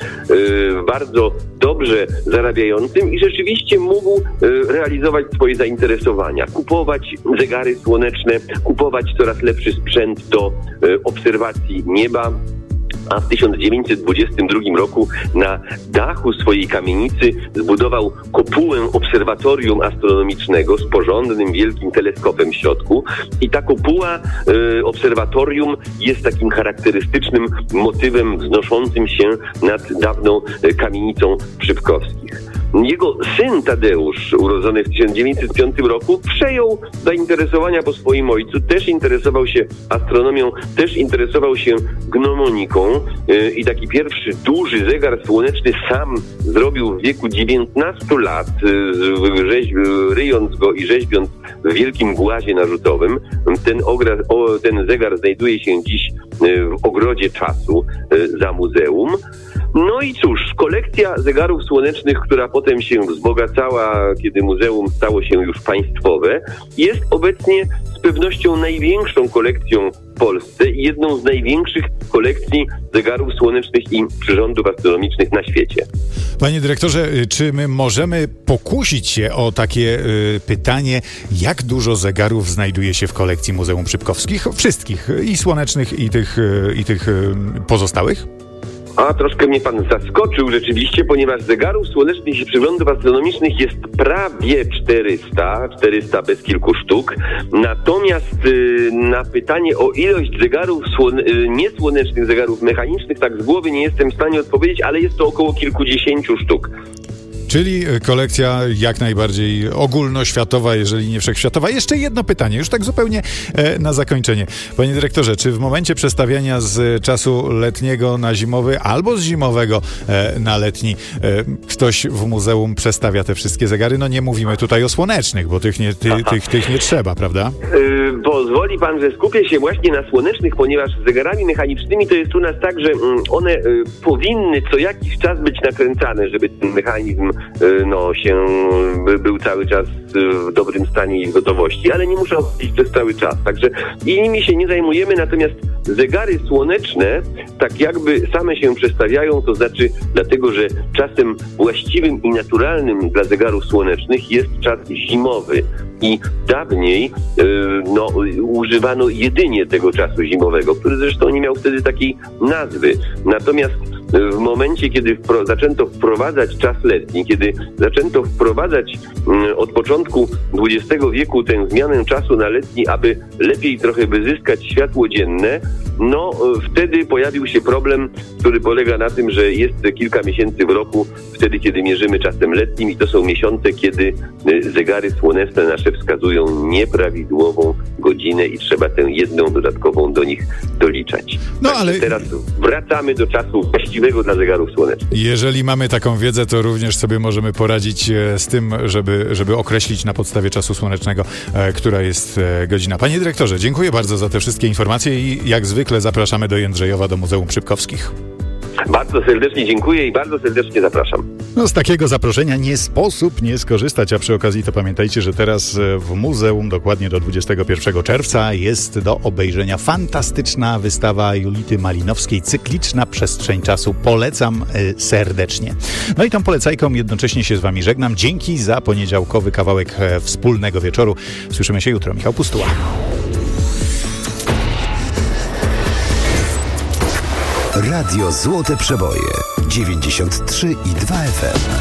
bardzo dobrze zarabiającym i rzeczywiście mógł e, realizować swoje zainteresowania, kupować zegary słoneczne, kupować coraz lepszy sprzęt do e, obserwacji nieba. A w tysiąc dziewięćset dwudziestym drugim roku na dachu swojej kamienicy zbudował kopułę obserwatorium astronomicznego z porządnym, wielkim teleskopem w środku. I ta kopuła e, obserwatorium jest takim charakterystycznym motywem wznoszącym się nad dawną e, kamienicą Szybkowskich. Jego syn Tadeusz, urodzony w tysiąc dziewięćset piątym roku, przejął zainteresowania po swoim ojcu, też interesował się astronomią, też interesował się gnomoniką yy, i taki pierwszy duży zegar słoneczny sam zrobił w wieku dziewiętnastu lat, yy, rzeźb, ryjąc go i rzeźbiąc w wielkim głazie narzutowym. Ten, ogra, o, ten zegar znajduje się dziś yy, w ogrodzie czasu yy, za muzeum. No i cóż, kolekcja zegarów słonecznych, która potem się wzbogacała, kiedy muzeum stało się już państwowe, jest obecnie z pewnością największą kolekcją w Polsce i jedną z największych kolekcji zegarów słonecznych i przyrządów astronomicznych na świecie. Panie dyrektorze, czy my możemy pokusić się o takie y, pytanie, jak dużo zegarów znajduje się w kolekcji Muzeum Szybkowskich? Wszystkich, i słonecznych, i tych, y, i tych y, pozostałych? A troszkę mnie pan zaskoczył rzeczywiście, ponieważ zegarów słonecznych i przyglądów astronomicznych jest prawie czterysta, czterysta bez kilku sztuk. Natomiast y, na pytanie o ilość zegarów słone, y, niesłonecznych, zegarów mechanicznych, tak z głowy nie jestem w stanie odpowiedzieć, ale jest to około kilkudziesięciu sztuk. Czyli kolekcja jak najbardziej ogólnoświatowa, jeżeli nie wszechświatowa. Jeszcze jedno pytanie, już tak zupełnie e, na zakończenie. Panie dyrektorze, czy w momencie przestawiania z czasu letniego na zimowy albo z zimowego e, na letni e, ktoś w muzeum przestawia te wszystkie zegary? No nie mówimy tutaj o słonecznych, bo tych nie, ty, tych, tych nie trzeba, prawda? Yy, pozwoli pan, że skupię się właśnie na słonecznych, ponieważ z zegarami mechanicznymi to jest u nas tak, że mm, one y, powinny co jakiś czas być nakręcane, żeby ten mechanizm no się by, był cały czas w dobrym stanie ich gotowości, ale nie muszą być przez cały czas. Także i nimi się nie zajmujemy, natomiast zegary słoneczne tak jakby same się przestawiają, to znaczy dlatego, że czasem właściwym i naturalnym dla zegarów słonecznych jest czas zimowy. I dawniej yy, no, używano jedynie tego czasu zimowego, który zresztą nie miał wtedy takiej nazwy. Natomiast w momencie, kiedy wpro- zaczęto wprowadzać czas letni, kiedy zaczęto wprowadzać mm, od początku dwudziestego wieku tę zmianę czasu na letni, aby lepiej trochę wyzyskać światło dzienne, no wtedy pojawił się problem, który polega na tym, że jest kilka miesięcy w roku, wtedy kiedy mierzymy czasem letnim i to są miesiące, kiedy zegary słoneczne nasze wskazują nieprawidłową godzinę i trzeba tę jedną dodatkową do nich doliczać. No Także ale teraz wracamy do czasu właściwego dla zegarów słonecznych. jeżeli mamy taką wiedzę, to również sobie możemy poradzić e, z tym, żeby, żeby określić na podstawie czasu słonecznego, e, która jest e, godzina. Panie dyrektorze, dziękuję bardzo za te wszystkie informacje i jak zwykle zapraszamy do Jędrzejowa, do Muzeum Szybkowskich. Bardzo serdecznie dziękuję i bardzo serdecznie zapraszam. No z takiego zaproszenia nie sposób nie skorzystać, a przy okazji to pamiętajcie, że teraz w muzeum dokładnie do dwudziestego pierwszego czerwca jest do obejrzenia fantastyczna wystawa Julity Malinowskiej, cykliczna przestrzeń czasu. Polecam y, serdecznie. No i tą polecajką jednocześnie się z wami żegnam. Dzięki za poniedziałkowy kawałek e, wspólnego wieczoru. Słyszymy się jutro. Michał Pustuła. Radio Złote Przeboje dziewięćdziesiąt trzy i dwa F M.